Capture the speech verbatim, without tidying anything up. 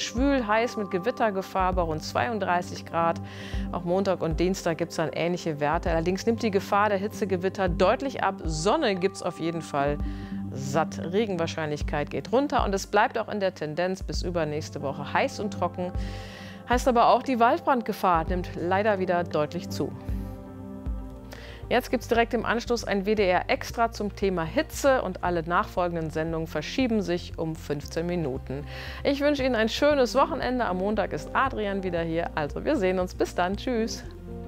schwül, heiß mit Gewittergefahr bei rund zweiunddreißig Grad. Auch Montag und Dienstag gibt es dann ähnliche Werte. Allerdings nimmt die Gefahr der Hitzegewitter deutlich ab. Sonne gibt es auf jeden Fall satt. Regenwahrscheinlichkeit geht runter und es bleibt auch in der Tendenz bis übernächste Woche heiß und trocken. Heißt aber auch, die Waldbrandgefahr nimmt leider wieder deutlich zu. Jetzt gibt es direkt im Anschluss ein W D R Extra zum Thema Hitze und alle nachfolgenden Sendungen verschieben sich um fünfzehn Minuten. Ich wünsche Ihnen ein schönes Wochenende. Am Montag ist Adrian wieder hier. Also wir sehen uns. Bis dann. Tschüss.